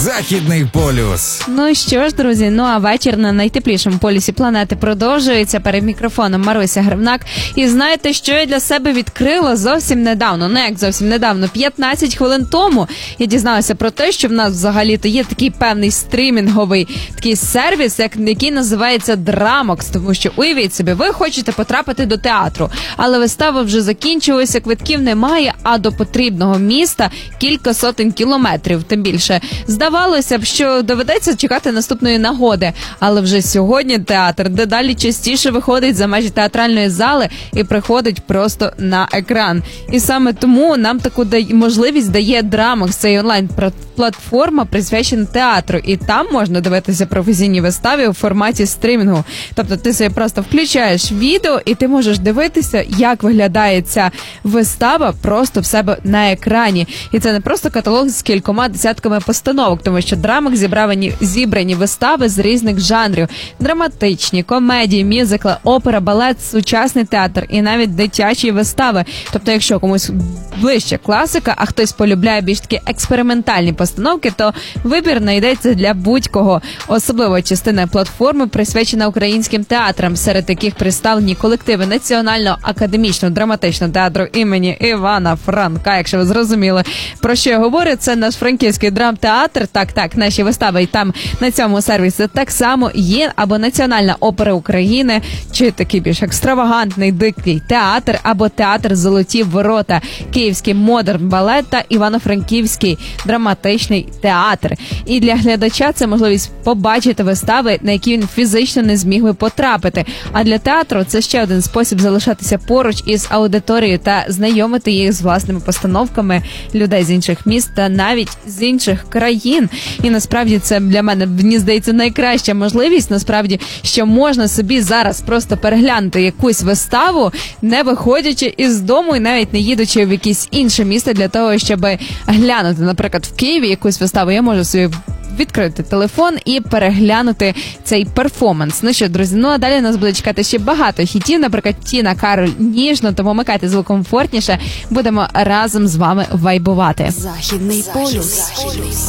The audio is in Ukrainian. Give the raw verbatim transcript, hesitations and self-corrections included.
Західний полюс. Ну що ж, друзі, ну а вечір на найтеплішому полюсі планети продовжується. Перед мікрофоном Маруся Гривнак. І знаєте, що я для себе відкрила зовсім недавно? Ну як зовсім недавно? п'ятнадцять хвилин тому я дізналася про те, що в нас взагалі-то є такий певний стрімінговий такий сервіс, як, який називається Драмокс. Тому що, уявіть собі, ви хочете потрапити до театру, але вистава вже закінчилася, квитків немає, а до потрібного міста кілька сотень кілометрів. Тим більше, здавалося б, що доведеться чекати наступної нагоди. Але вже сьогодні театр дедалі частіше виходить за межі театральної зали і приходить просто на екран. І саме тому нам таку можливість дає Драмокс, цей онлайн-платформа, присвячена театру. І там можна дивитися професійні вистави у форматі стрімінгу. Тобто ти собі просто включаєш відео і ти можеш дивитися, як виглядає ця вистава просто в себе на екрані. І це не просто каталог з кількома десятками постановок, тому що Драмокс зібрані, зібрані вистави з різних жанрів. Драматичні, комедії, мюзикли, опера, балет, сучасний театр і навіть дитячі вистави. Тобто, якщо комусь ближче класика, а хтось полюбляє більш такі експериментальні постановки, то вибір знайдеться для будь-кого. Особливо частина платформи присвячена українським театрам, серед яких представлені колективи Національного академічного драматичного театру імені Івана Франка. Якщо ви зрозуміли, про що я говорю, це наш франківський драмтеатр. Так, так, наші вистави і там на цьому сервісі так само є, або Національна опера України, чи такий більш екстравагантний дикий театр, або театр «Золоті ворота», Київський модерн балет та Івано-Франківський драматичний театр. І для глядача це можливість побачити вистави, на які він фізично не зміг би потрапити. А для театру це ще один спосіб залишатися поруч із аудиторією та знайомити їх з власними постановками людей з інших міст та навіть з інших країн. І насправді це для мене, мені здається, найкраща можливість, насправді, що можна собі зараз просто переглянути якусь виставу, не виходячи із дому і навіть не їдучи в якесь інше місто для того, щоб глянути. Наприклад, в Києві якусь виставу я можу собі відкрити телефон і переглянути цей перформанс. Ну що, друзі, ну а далі нас буде чекати ще багато хітів, наприклад, Тіна Кароль «Ніжно», тому вмикайте звук комфортніше, будемо разом з вами вайбувати. Західний полюс.